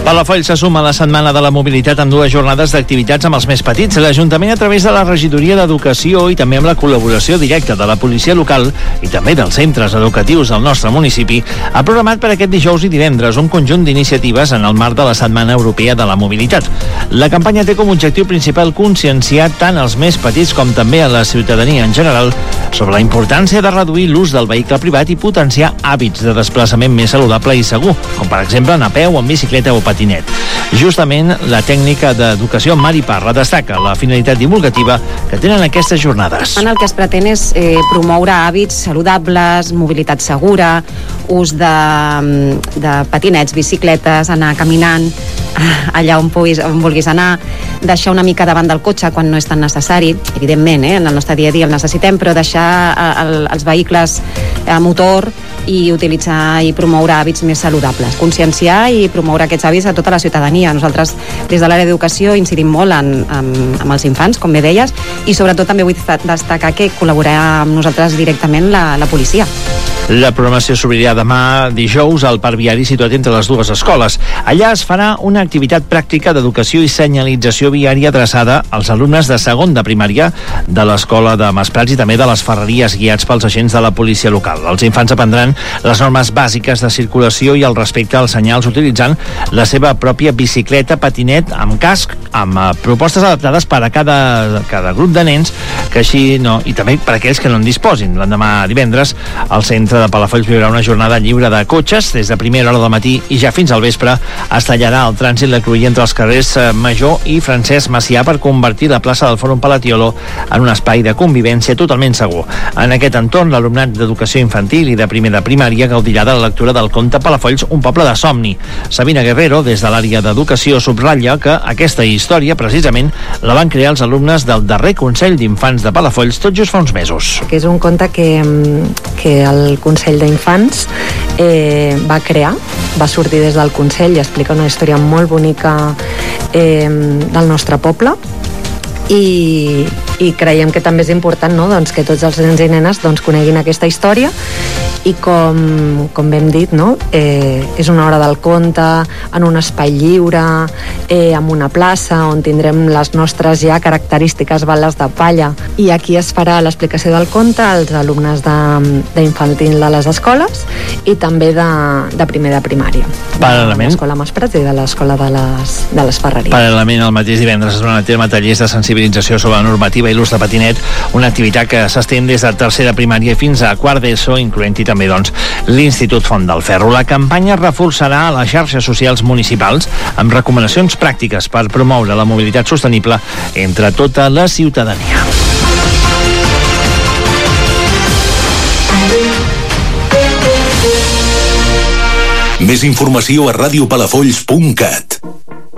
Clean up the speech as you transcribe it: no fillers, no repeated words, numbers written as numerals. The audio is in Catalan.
Palafolls se suma a la Setmana de la Mobilitat amb 2 jornades d'activitats amb els més petits. L'Ajuntament, a través de la Regidoria d'Educació i també amb la col·laboració directa de la policia local i també dels centres educatius del nostre municipi, ha programat per aquest dijous i divendres un conjunt d'iniciatives en el marc de la Setmana Europea de la Mobilitat. La campanya té com a objectiu principal conscienciar tant els més petits com també a la ciutadania en general sobre la importància de reduir l'ús del vehicle privat i potenciar hàbits de desplaçament més saludable i segur, com per exemple anar a peu, en bicicleta o patinet. Justament, la tècnica d'educació Mari Parra destaca la finalitat divulgativa que tenen aquestes jornades. El que es pretén és promoure hàbits saludables, mobilitat segura, ús de patinets, bicicletes, anar caminant allà on vulguis anar, deixar una mica davant del cotxe quan no és tan necessari, evidentment, en el nostre dia a dia el necessitem, però deixar els vehicles a motor i utilitzar i promoure hàbits més saludables, conscienciar i promoure aquests hàbits a tota la ciutadania. Nosaltres, des de l'àrea d'educació, incidim molt amb els infants, com bé deies, i sobretot també vull destacar que col·laborarà amb nosaltres directament la policia. La programació s'obrirà demà dijous al Parc Viari situat entre les 2 escoles. Allà es farà una activitat pràctica d'educació i senyalització viària adreçada als alumnes de segon de primària de l'escola de Masprats i també de les Ferreries, guiats pels agents de la policia local. Els infants aprendran les normes bàsiques de circulació i el respecte als senyals utilitzant la seva pròpia bicicleta, patinet, amb casc, amb propostes adaptades per a cada grup de nens, que així no, i també per a aquells que no en disposin. L'endemà divendres, al centre de Palafolls viurà una jornada lliure de cotxes des de primera hora del matí i ja fins al vespre es tallarà el trànsit la cruïlla entre els carrers Major i Francesc Macià per convertir la plaça del Fòrum Palatiolo en un espai de convivència totalment segur. En aquest entorn, l'alumnat d'educació infantil i de primer de primària gaudirà de la lectura del conte Palafolls, un poble de somni. Sabina Guerrero, des de l'àrea d'educació, subratlla que aquesta història, precisament, la van crear els alumnes del darrer Consell d'Infants de Palafolls tot just fa uns mesos. Que és un conte que el Consell d'Infants va crear, va sortir des del Consell i explica una història molt bonica del nostre poble i creiem que també és important, no? Doncs que tots els nens i nenes coneguin aquesta història i com hem dit, no? És una hora del conte en un espai lliure, amb una plaça on tindrem les nostres ja característiques bales de palla, i aquí es farà l'explicació del conte als alumnes d'infantil de les escoles i també de primer de primària, de l'escola Masprats i de l'escola de les Ferreries. Paral·lelament, el mateix divendres es van a terme tallers de sensibilització sobre la normativa i l'ús de patinet, una activitat que s'estén des de tercera primària fins a quart d'ESO, incloent-hi també l'Institut Font del Ferro. La campanya reforçarà les xarxes socials municipals amb recomanacions pràctiques per promoure la mobilitat sostenible entre tota la ciutadania. Més informació a radiopalafolls.cat.